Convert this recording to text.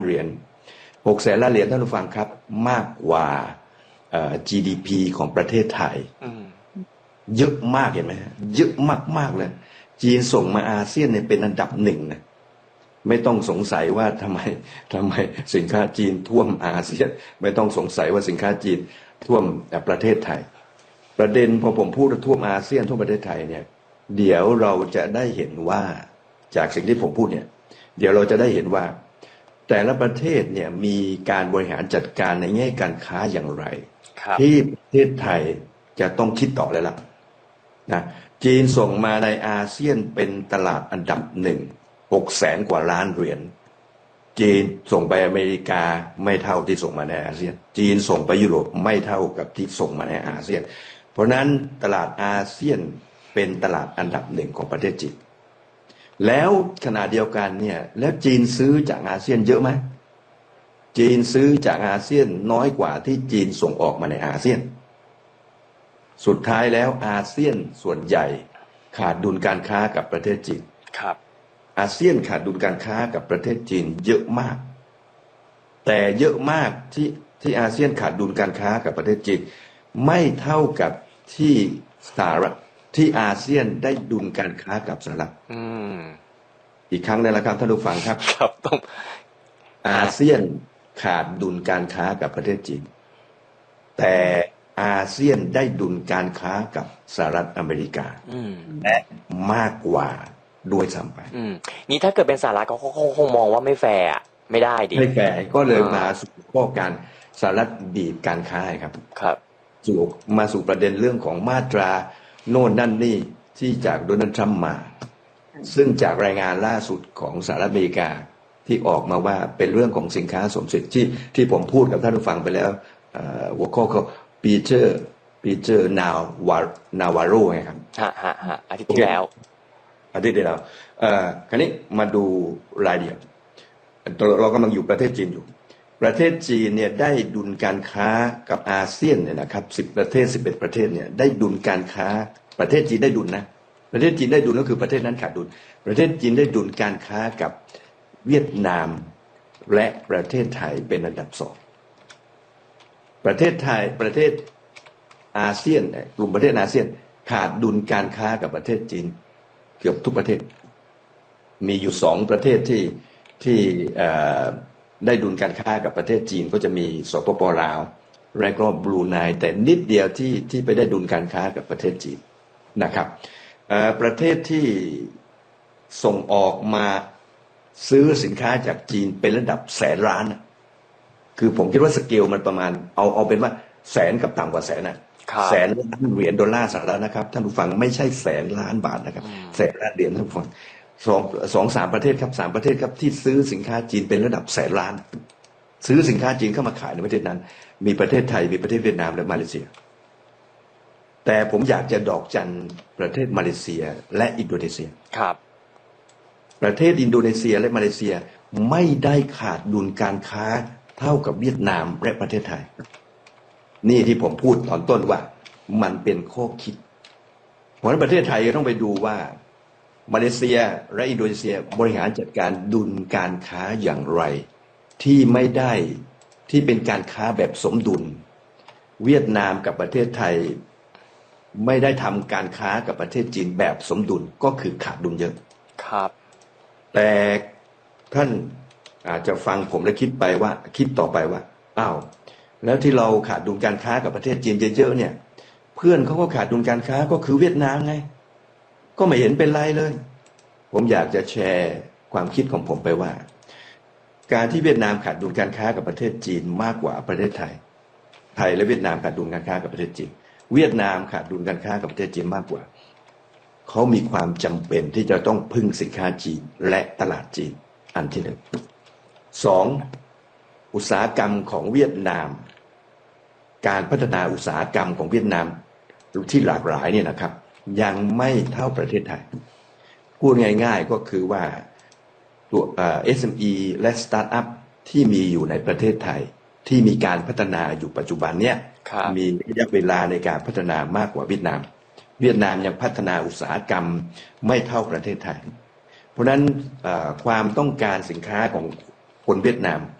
เหรียญ600,000 ล้านเหรียญท่านผู้ฟังครับมากกว่าGDP ของประเทศไทยเยอะมากเห็นไหมเยอะมากๆเลยจีนส่งมาอาเซียนเนี่ยเป็นอันดับหนึ่งนะไม่ต้องสงสัยว่าทำไมสินค้าจีนท่วมอาเซียนไม่ต้องสงสัยว่าสินค้าจีนท่วมประเทศไทยประเด็นพอผมพูดว่าท่วมอาเซียนท่วมประเทศไทยเนี่ยเดี๋ยวเราจะได้เห็นว่าจากสิ่งที่ผมพูดเนี่ยเดี๋ยวเราจะได้เห็นว่าแต่ละประเทศเนี่ยมีการบริหารจัดการในแง่การค้าอย่างไรที่ประเทศไทยจะต้องคิดต่อเลยล่ะนะจีนส่งมาในอาเซียนเป็นตลาดอันดับหนึ่ง600,000 กว่าล้านเหรียญจีนส่งไปอเมริกาไม่เท่าที่ส่งมาในอาเซียนจีนส่งไปยุโรปไม่เท่ากับที่ส่งมาในอาเซียนเพราะนั้นตลาดอาเซียนเป็นตลาดอันดับหนึ่งของประเทศจีนแล้วขณะเดียวกันเนี่ยแล้วจีนซื้อจากอาเซียนเยอะไหมจีนซื้อจากอาเซียนน้อยกว่าที่จีนส่งออกมาในอาเซียนสุดท้ายแล้วอาเซียนส่วนใหญ่ขาดดุลการค้ากับประเทศจีนครับอาเซียนขาดดุลการค้ากับประเทศจีนเยอะมากแต่เยอะมากที่อาเซียนขาดดุลการค้ากับประเทศจีนไม่เท่ากับที่สหรัฐที่อาเซียนได้ดุลการค้ากับสหรัฐอีกครั้งนึงแล้วครับท่านผู้ฟังครับต้องอาเซียนขาดดุลการค้ากับประเทศจีนแต่อาเซียนได้ดุลการค้ากับสหรัฐอเมริกาและมากกว่าด้วยซ้ำไปนี่ถ้าเกิดเป็นสหรัฐเขาคงมองว่าไม่แฟร์ไม่ได้ดิไม่แฟร์ก็เลยมาสู่ข้อการสหรัฐบีบการค้าครับมาสู่ประเด็นเรื่องของมาตราโน่นนั่นนี่ที่จากโดนัลด์ทรัมป์มาซึ่งจากรายงานล่าสุดของสหรัฐอเมริกาที่ออกมาว่าเป็นเรื่องของสินค้าสมสิทธิ์ที่ผมพูดกับท่านผู้ฟังไปแล้วหัวข้อเขาปีเจอร์นาวาโรไงครับอาทิตย์ที่แล้วคราวนี้มาดูรายละเอียดเรากำลังอยู่ประเทศจีนอยู่ประเทศจีนเนี่ยได้ดุลการค้ากับอาเซียนเนี่ยนะครับ10 ประเทศ 11 ประเทศเนี่ยได้ดุลการค้าประเทศจีนได้ดุลนะประเทศจีนได้ดุลก็คือประเทศนั้นขาดดุลประเทศจีนได้ดุลการค้ากับเวียดนามและประเทศไทยเป็นอันดับ2ประเทศไทยประเทศอาเซียนกลุ่มประเทศอาเซียนขาดดุลการค้ากับประเทศจีนเกือบทุกประเทศมีอยู่2 ประเทศที่ได้ดุลการค้ากับประเทศจีนก็จะมีสปป.ลาวและก็บรูไนแต่นิดเดียวที่ไปได้ดุลการค้ากับประเทศจีนนะครับประเทศที่ส่งออกมาซื้อสินค้าจากจีนเป็นระดับ100,000 ล้านคือผมคิดว่าสเกลมันประมาณเอาเป็นว่าแสนกับต่ำกว่าแสน100,000 ล้านเหรียญดอลลาร์สหรัฐนะครับท่านผู้ฟังไม่ใช่100,000 ล้านบาทนะครับ100,000 ล้านเหรียญท่านผู้ฟัง3 ประเทศครับ3 ประเทศครับที่ซื้อสินค้าจีนเป็นระดับ100,000 ล้านซื้อสินค้าจีนเข้ามาขายในประเทศนั้นมีประเทศไทยมีประเทศเวียดนามและมาเลเซียแต่ผมอยากจะดอกจันประเทศมาเลเซียและอินโดนีเซียครับประเทศอินโดนีเซียและมาเลเซียไม่ได้ขาดดุลการค้าเท่ากับเวียดนามและประเทศไทยนี่ที่ผมพูดตอนต้นว่ามันเป็นข้อคิดเพราะฉะนั้นประเทศไทยต้องไปดูว่ามาเลเซียและอินโดนีเซียบริหารจัดการดุลการค้าอย่างไรที่ไม่ได้ที่เป็นการค้าแบบสมดุลเวียดนามกับประเทศไทยไม่ได้ทำการค้ากับประเทศจีนแบบสมดุลก็คือขาดดุลเยอะครับแต่ท่านอาจจะฟังผมและคิดต่อไปว่าอ้าวแล้วที่เราขาดดุลการค้ากับประเทศจีนเยอะๆเนี่ยเพื่อนเขาก็ขาดดุลการค้าก็คือเวียดนามไงก็ไม่เห็นเป็นไรเลยผมอยากจะแชร์ความคิดของผมไปว่าการที่เวียดนามขาดดุลการค้ากับประเทศจีนมากกว่าประเทศไทยและเวียดนามขาดดุลการค้ากับประเทศจีนเวียดนามขาดดุลการค้ากับประเทศจีนมากกว่าเขามีความจำเป็นที่จะต้องพึ่งสินค้าจีนและตลาดจีนอันที่1 2อุตสาหกรรมของเวียดนามการพัฒนาอุตสาหกรรมของเวียดนามที่หลากหลายเนี่ยนะครับยังไม่เท่าประเทศไทยพูดง่ายๆก็คือว่าตัว SME และสตาร์ทอัพที่มีอยู่ในประเทศไทยที่มีการพัฒนาอยู่ปัจจุบันเนี่ยมีระยะเวลาในการพัฒนามากกว่าเวียดนามยังพัฒนาอุตสาหกรรมไม่เท่าประเทศไทยเพราะฉะนั้นความต้องการสินค้าของคนเวียดนาม